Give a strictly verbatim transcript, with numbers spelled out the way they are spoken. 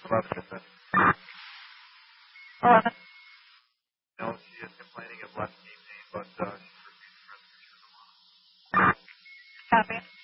eleven percent. eleven. No, she is complaining of less deep pain, but uh, she's refusing resolution. Copy.